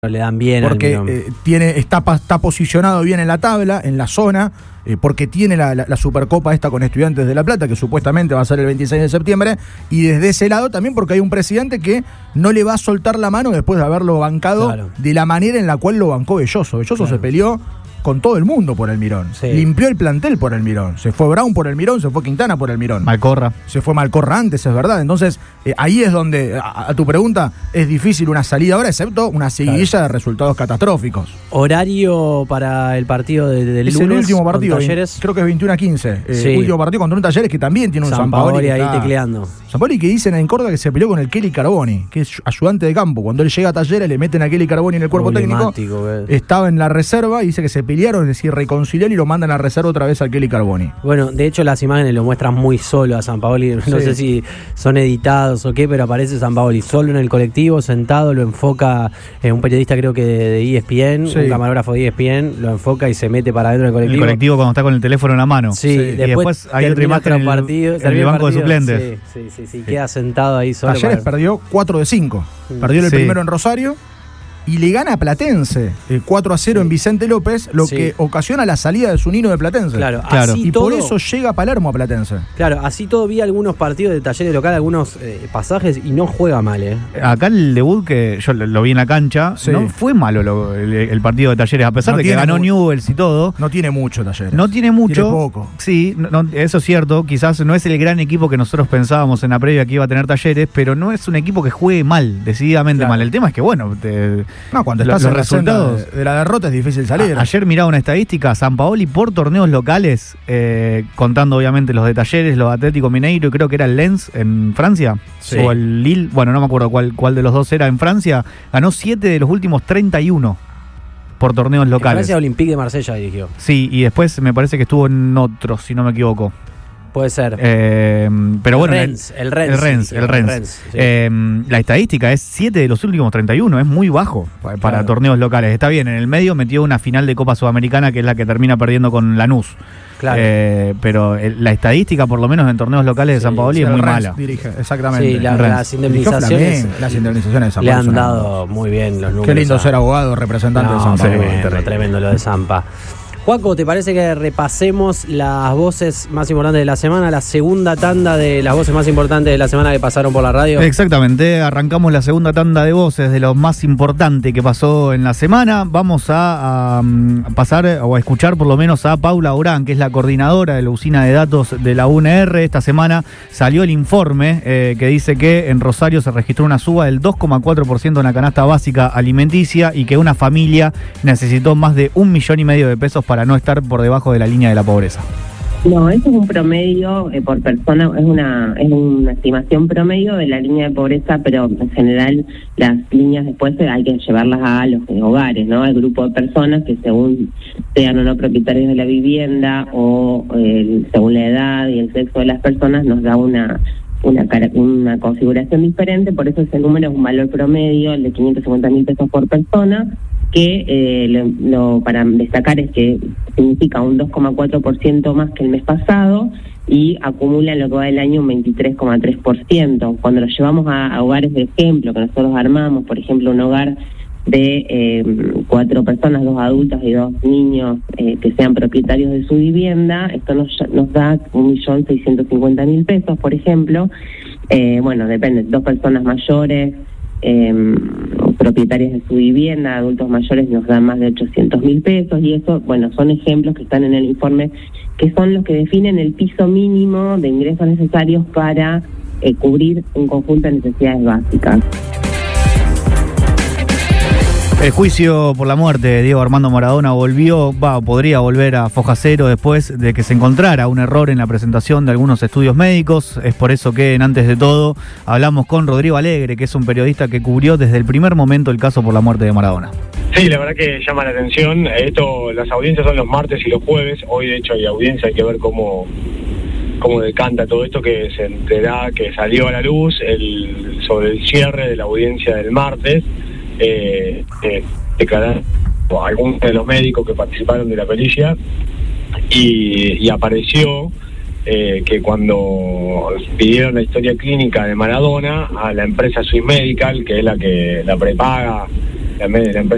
Le dan bien porque está posicionado bien en la tabla, en la zona, porque tiene la Supercopa esta con Estudiantes de La Plata, que supuestamente va a ser el 26 de septiembre, y desde ese lado también porque hay un presidente que no le va a soltar la mano después de haberlo bancado de la manera en la cual lo bancó Belloso. Belloso se peleó con todo el mundo por Almirón. Limpió el plantel por Almirón. Se fue Brown por Almirón, se fue Quintana por Almirón. Malcorra. Se fue Malcorra antes, es verdad. Entonces, ahí es donde, a tu pregunta, es difícil una salida ahora, excepto una seguidilla de resultados catastróficos. Horario para el partido del lunes. Es el último partido, Talleres. creo que es 21-15. Último partido contra un Talleres que también tiene un Sampaoli ahí tecleando. Sampaoli que dicen en Córdoba que se peleó con el Kelly Carboni, que es ayudante de campo. Cuando él llega a Talleres le meten a Kelly Carboni en el cuerpo técnico. Estaba en la reserva y dice que se pelearon, es decir, reconciliar y lo mandan a reserva otra vez al Kelly Carboni. Bueno, de hecho las imágenes lo muestran muy solo a Sampaoli. No sé si son editados o qué, pero aparece Sampaoli solo en el colectivo, sentado, lo enfoca un periodista creo que de ESPN, un camarógrafo de ESPN, lo enfoca y se mete para adentro del colectivo. El colectivo cuando está con el teléfono en la mano. Sí. Y después hay otra imagen en el banco de suplentes. Sí, queda sentado ahí solo. Talleres perdió 4 de 5. Perdió el primero en Rosario y le gana a Platense 4-0 en Vicente López, lo que ocasiona la salida de Zunino de Platense. Claro. Y por eso llega a Palermo a Platense. Claro, así todo vi algunos partidos de Talleres local, algunos pasajes y no juega mal. Acá el debut, que yo lo vi en la cancha, no fue malo el partido de Talleres, a pesar de que ganó Newell's y todo. No tiene mucho Talleres. No tiene mucho. Tiene poco. Sí, eso es cierto. Quizás no es el gran equipo que nosotros pensábamos en la previa que iba a tener Talleres, pero no es un equipo que juegue mal, decididamente mal. El tema es que, bueno, cuando estás en resultados de la derrota es difícil salir. Ayer miraba una estadística, Sampaoli por torneos locales, contando obviamente los de Talleres, los de Atlético Mineiro y creo que era el Lens en Francia, o el Lille, bueno, no me acuerdo cuál de los dos era en Francia, ganó 7 de los últimos 31 por torneos locales. Francia Olympique de Marsella dirigió. Sí, y después me parece que estuvo en otros, si no me equivoco. Puede ser. Pero bueno, el Rennes. La estadística es 7 de los últimos 31, es muy bajo para torneos locales. Está bien, en el medio metió una final de Copa Sudamericana que es la que termina perdiendo con Lanús. Pero la estadística, por lo menos en torneos locales de Sampaoli, es muy mala. Dirige, exactamente. Sí, las indemnizaciones de Zampa le han dado muy bien los números. Qué lindo ser abogado representante de Zampa. Tremendo lo de Zampa. Juaco, ¿te parece que repasemos las voces más importantes de la semana? La segunda tanda de las voces más importantes de la semana que pasaron por la radio. Exactamente, arrancamos la segunda tanda de voces de lo más importante que pasó en la semana. Vamos a pasar o a escuchar por lo menos a Paula Orán, que es la coordinadora de la usina de datos de la UNR. Esta semana salió el informe que dice que en Rosario se registró una suba del 2,4% en la canasta básica alimenticia y que una familia necesitó más de 1,5 millones de pesos para no estar por debajo de la línea de la pobreza. No, eso es un promedio por persona, es una estimación promedio de la línea de pobreza, pero en general las líneas después hay que llevarlas a los hogares, ¿no? Al grupo de personas que según sean o no propietarios de la vivienda o según la edad y el sexo de las personas nos da una configuración diferente, por eso ese número es un valor promedio, el de 550.000 pesos por persona, que lo para destacar es que significa un 2,4% más que el mes pasado y acumula en lo que va del año un 23,3%. Cuando lo llevamos a hogares de ejemplo que nosotros armamos, por ejemplo, un hogar de 4 personas, 2 adultos y 2 niños que sean propietarios de su vivienda, esto nos da 1.650.000 pesos, por ejemplo. Bueno, depende, 2 personas mayores propietarios de su vivienda, adultos mayores nos dan más de 800.000 pesos y eso, bueno, son ejemplos que están en el informe que son los que definen el piso mínimo de ingresos necesarios para cubrir un conjunto de necesidades básicas. El juicio por la muerte de Diego Armando Maradona podría volver a foja cero después de que se encontrara un error en la presentación de algunos estudios médicos. Es por eso que en Antes de Todo hablamos con Rodrigo Alegre, que es un periodista que cubrió desde el primer momento el caso por la muerte de Maradona. Sí, la verdad que llama la atención. Las audiencias son los martes y los jueves. Hoy de hecho hay audiencia, hay que ver cómo decanta todo esto que se enterá, que salió a la luz sobre el cierre de la audiencia del martes. Declarar a algunos de los médicos que participaron de la pericia y apareció que cuando pidieron la historia clínica de Maradona a la empresa Swiss Medical, que es la que la prepaga, la empresa